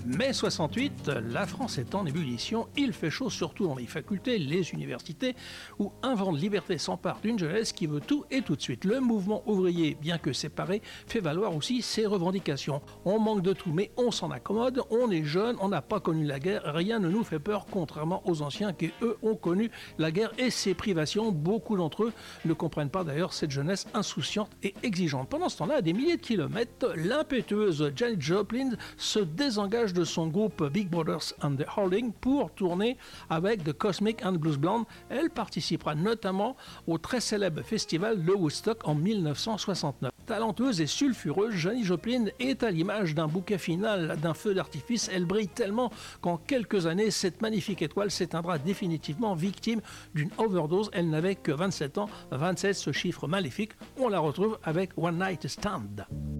Mai 68, la France est en ébullition, il fait chaud surtout dans les facultés, les universités, où un vent de liberté s'empare d'une jeunesse qui veut tout et tout de suite. Le mouvement ouvrier, bien que séparé, fait valoir aussi ses revendications. On manque de tout, mais on s'en accommode, on est jeune, on n'a pas connu la guerre, rien ne nous fait peur, contrairement aux anciens qui, eux, ont connu la guerre et ses privations. Beaucoup d'entre eux ne comprennent pas d'ailleurs cette jeunesse insouciante et exigeante. Pendant ce temps-là, à des milliers de kilomètres, l'impétueuse Janis Joplin se désengage de son groupe Big Brothers and the Holding pour tourner avec The Cosmic and Blues Band. Elle participera notamment au très célèbre festival de Woodstock en 1969. Talentueuse et sulfureuse, Janis Joplin est à l'image d'un bouquet final, d'un feu d'artifice. Elle brille tellement qu'en quelques années, cette magnifique étoile s'éteindra définitivement victime d'une overdose. Elle n'avait que 27 ans, 27, ce chiffre maléfique. On la retrouve avec One Night Stand.